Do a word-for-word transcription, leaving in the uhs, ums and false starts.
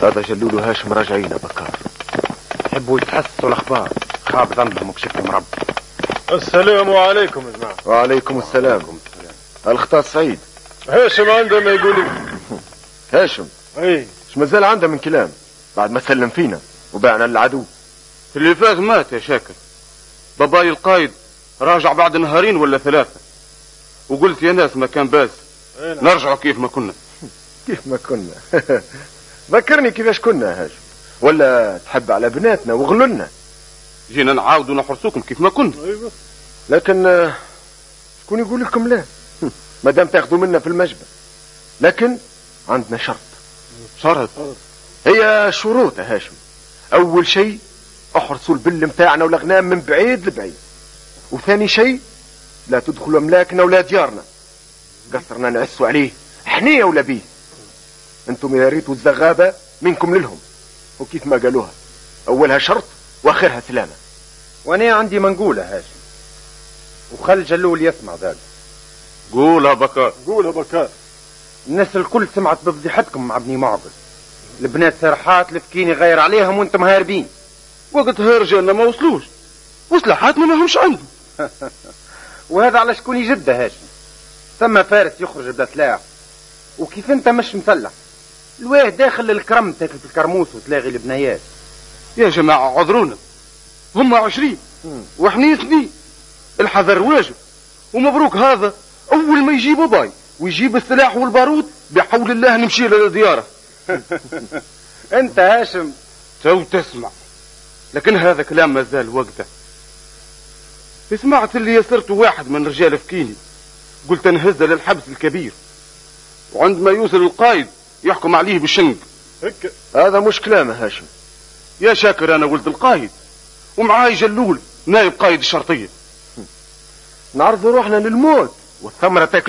هذا جلول وهاشم راجعين بكار، يحبوا يتحسسوا الاخبار، خاب ظنهم وكشفهم رب. السلام عليكم يا جماعه. وعليكم السلام. الخطا سعيد. هاشم عنده ما يقول. هاشم اي ايش مازال عنده من كلام بعد ما سلم فينا وباعنا للعدو. اللي فات مات يا شاكر. باباي القايد راجع بعد نهارين ولا ثلاثة، وقلت يا ناس ما كان باس نرجع كيف ما كنا. كيف ما كنا؟ ذكرني كيفاش كنا يا هاشم، ولا تحب على بناتنا وغلولنا؟ جينا نعاودوا نحرسوكم كيف ما كنا. ايوه لكن شكون يقول لكم لا؟ ما دام تاخذوا منا في المجبر. لكن عندنا شرط. شرط؟ هي شروط يا هاشم. اول شيء احرسوا البل متاعنا والاغنام من بعيد لبعيد، وثاني شيء لا تدخلوا املاكنا ولا ديارنا، قصرنا نعسوا عليه حنيه ولا بيه. انتم يا ريتوا الزغابه منكم للهم، وكيف ما قالوها اولها شرط واخرها سلامه. وانا عندي ما نقوله هاشم، وخل جلول يسمع ذلك. قولها بكار. قولها بكار. الناس الكل سمعت بفضيحتكم مع ابني معقل، البنات سرحات لفكيني غير عليهم وانتم هاربين. وقتها رجالنا ما وصلوش وسلاحاتنا ما همش عندهم. وهذا على شكون يجد هاشم؟ ثم فارس يخرج بلا سلاح، وكيف انت مش مسلح الواه داخل الكرم تاكل في الكرموس وتلاغي البنيات. يا جماعة عذرونا، هم عشرين واحنا اثنين، الحذر واجب. ومبروك هذا اول ما يجيب باي ويجيب السلاح والبارود بحول الله نمشي للديارة. انت هاشم تو تسمع، لكن هذا كلام ما زال وقته. سمعت اللي يسرت واحد من رجال فكيني، قلت انهزه للحبس الكبير، وعندما يوصل القايد يحكم عليه بالشنق. هك هذا مش كلام يا هاشم. يا شاكر انا ولد القايد، ومعاي جلول نائب قايد الشرطية. نعرضوا روحنا للموت والثمرة تاكل